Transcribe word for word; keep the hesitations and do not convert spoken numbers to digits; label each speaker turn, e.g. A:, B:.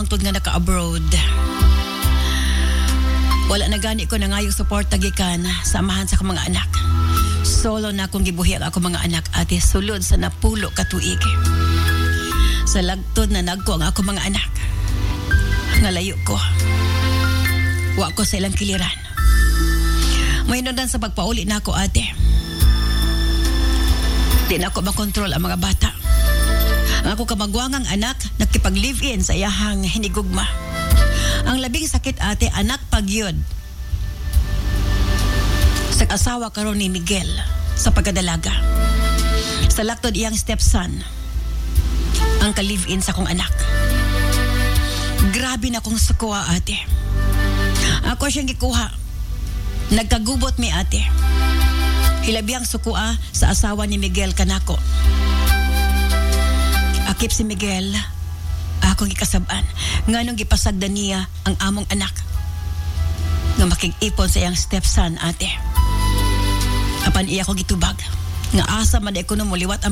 A: hangtod nga naka-abroad. Wala na gani ko na ngayong support tagikan samahan sa akong mga anak. Solo na akong gibuhi ang akong mga anak ate sulod sa napulo ka tuig. Sa lagtod na nagko ang akong mga anak. Ngalayo ko. Wa ko sa ilang kiliran. May hinundan sa pagpauli na ako ate. Di na ako makontrol ang mga bata. Ang ako kamagwangang anak nakipag-live-in sa iyahang hinigugma. Ang labing sakit ate, anak pagyod. Sa asawa karon ni Miguel sa pagkadalaga. Sa laktod iyang stepson, ang ka-live-in sa kong anak. Grabe na kong sukuha ate. Ako siyang gikuha. Nagkagubot mi ate. Hilabiyang sukuha sa asawa ni Miguel kanako. Akip si Miguel, akong gikasabaan, nga nung gipasagdan niya ang among anak. Nga makig-ipon sa iyang stepson, ate. Apan iya ko gitubag, nga asa man ekonomo liwat ang